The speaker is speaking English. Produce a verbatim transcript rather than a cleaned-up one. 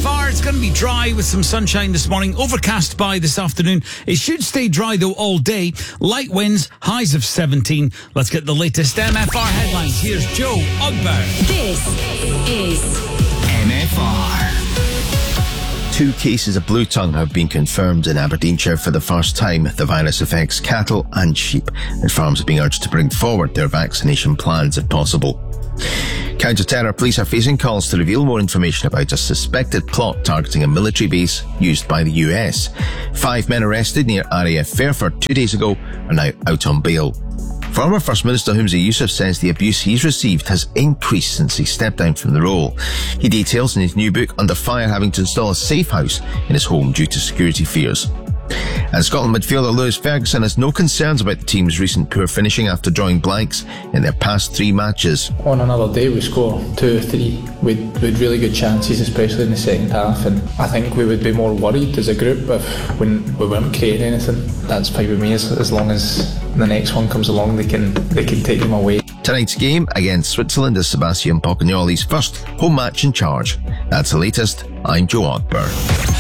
F R. It's going to be dry with some sunshine this morning. Overcast by this afternoon. It should stay dry though all day. Light winds, highs of seventeen. Let's get the latest M F R headlines. Here's Joe Ogbar. This is M F R. Two cases of blue tongue have been confirmed in Aberdeenshire for the first time. The virus affects cattle and sheep, and farms are being urged to bring forward their vaccination plans if possible. Counter-terror police are facing calls to reveal more information about a suspected plot targeting a military base used by the U S. Five men arrested near R A F Fairford two days ago are now out on bail. Former First Minister Humza Yousaf says the abuse he's received has increased since he stepped down from the role. He details in his new book Under Fire having to install a safe house in his home due to security fears. And Scotland midfielder Lewis Ferguson has no concerns about the team's recent poor finishing after drawing blanks in their past three matches. On another day we score two or three with, with really good chances, especially in the second half, and I think we would be more worried as a group if when we weren't creating anything. That's fine with me as, as long as the next one comes along they can they can take them away. Tonight's game against Switzerland is Sebastian Pocagnoli's first home match in charge. That's the latest. I'm Joe Ogbar.